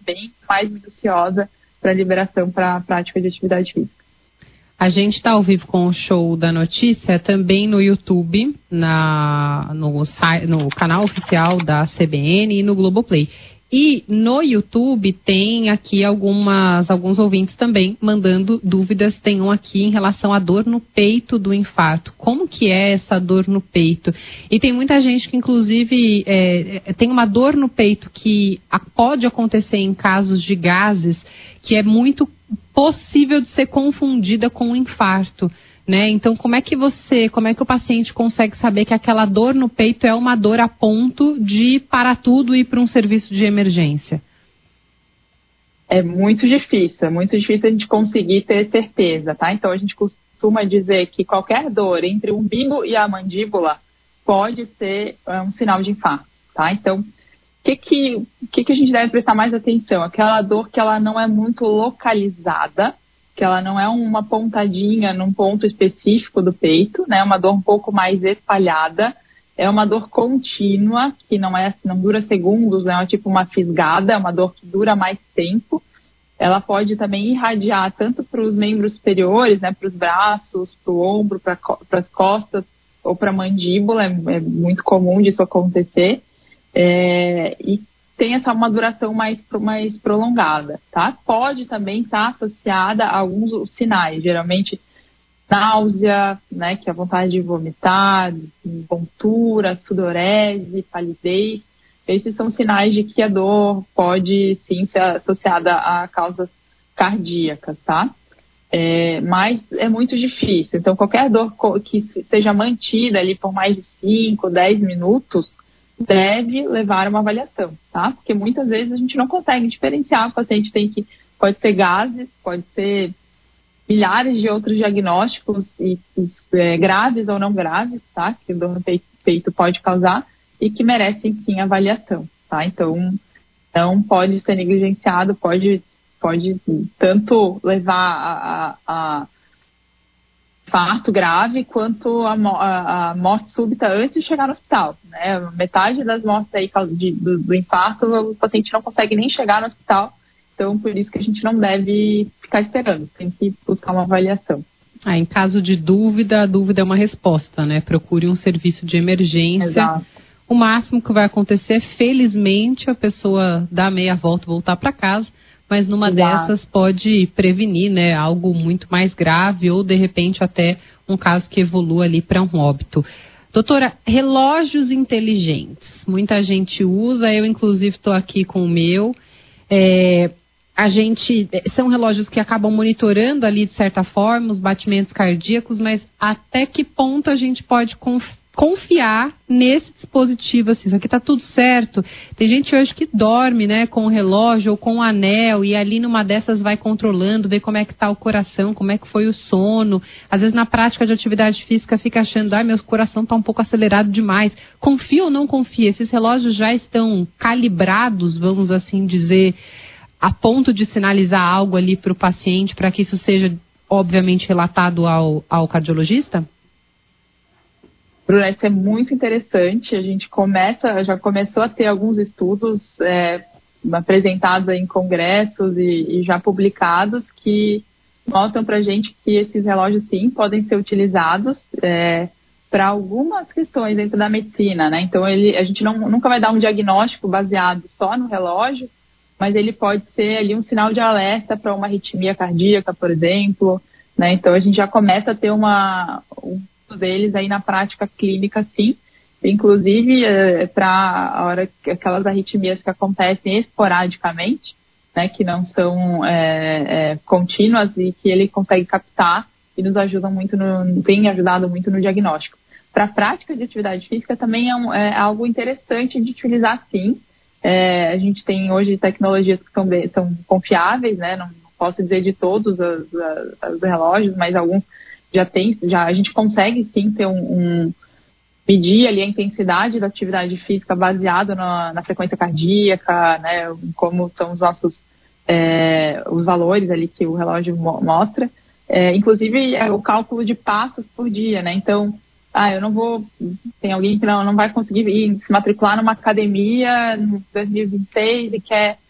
bem mais minuciosa para liberação para a prática de atividade física. A gente está ao vivo com o Show da Notícia, também no YouTube, no canal oficial da CBN e no Globoplay. E no YouTube tem aqui alguns ouvintes também mandando dúvidas. Tem um aqui em relação à dor no peito do infarto. Como que é essa dor no peito? E tem muita gente que, inclusive, tem uma dor no peito que pode acontecer em casos de gases, que é muito possível de ser confundida com um infarto, né? Então, como é que o paciente consegue saber que aquela dor no peito é uma dor a ponto de parar tudo e ir para um serviço de emergência? É muito difícil a gente conseguir ter certeza, tá? Então, a gente costuma dizer que qualquer dor entre o umbigo e a mandíbula pode ser um sinal de infarto, tá? Então, o que a gente deve prestar mais atenção? Aquela dor que ela não é muito localizada, que ela não é uma pontadinha num ponto específico do peito, né? Uma dor um pouco mais espalhada, é uma dor contínua, que não dura segundos, não é tipo uma fisgada, é uma dor que dura mais tempo. Ela pode também irradiar tanto para os membros superiores, né? Para os braços, para o ombro, para as costas ou para a mandíbula, é muito comum disso acontecer. E tem uma duração mais prolongada, tá? Pode também estar associada a alguns sinais, geralmente náusea, né, que é a vontade de vomitar, tontura, sudorese, palidez. Esses são sinais de que a dor pode sim ser associada a causas cardíacas, tá? Mas é muito difícil. Então, qualquer dor que seja mantida ali por mais de 5, 10 minutos, deve levar a uma avaliação, tá? Porque muitas vezes a gente não consegue diferenciar, o paciente pode ser gases, pode ser milhares de outros diagnósticos, graves ou não graves, tá? Que dor no peito pode causar e que merecem sim avaliação, tá? Então, não pode ser negligenciado, pode tanto levar a infarto grave quanto a morte súbita antes de chegar no hospital, né? Metade das mortes aí do infarto, o paciente não consegue nem chegar no hospital, então por isso que a gente não deve ficar esperando, tem que buscar uma avaliação. Em caso de dúvida, a dúvida é uma resposta, né? Procure um serviço de emergência. Exato. O máximo que vai acontecer é, felizmente, a pessoa dar meia volta e voltar para casa, mas numa dessas pode prevenir, né, algo muito mais grave ou, de repente, até um caso que evolua ali para um óbito. Doutora, relógios inteligentes. Muita gente usa, eu inclusive estou aqui com o meu. São relógios que acabam monitorando ali, de certa forma, os batimentos cardíacos, mas até que ponto a gente pode confiar nesse dispositivo, assim, isso aqui tá tudo certo. Tem gente hoje que dorme, né, com o relógio ou com o anel e ali numa dessas vai controlando, vê como é que tá o coração, como é que foi o sono. Às vezes na prática de atividade física fica achando, meu coração tá um pouco acelerado demais. Confia ou não confia? Esses relógios já estão calibrados, vamos assim dizer, a ponto de sinalizar algo ali para o paciente, para que isso seja, obviamente, relatado ao cardiologista? Bruna, isso é muito interessante. A gente já começou a ter alguns estudos apresentados em congressos e já publicados que mostram para a gente que esses relógios, sim, podem ser utilizados para algumas questões dentro da medicina, né? Então, a gente nunca vai dar um diagnóstico baseado só no relógio, mas ele pode ser ali um sinal de alerta para uma arritmia cardíaca, por exemplo, né? Então, a gente já começa a ter deles aí na prática clínica, sim, inclusive para aquelas arritmias que acontecem esporadicamente, né, que não são contínuas e que ele consegue captar e nos ajudam muito tem ajudado muito no diagnóstico. Para a prática de atividade física também é algo interessante de utilizar, sim. A gente tem hoje tecnologias que são confiáveis, né? Não posso dizer de todos os relógios, mas alguns já a gente consegue sim ter medir ali a intensidade da atividade física baseado na frequência cardíaca, né, como são os nossos os valores ali que o relógio mostra, inclusive o cálculo de passos por dia, né? Então, tem alguém que não vai conseguir se matricular numa academia em 2026 e quer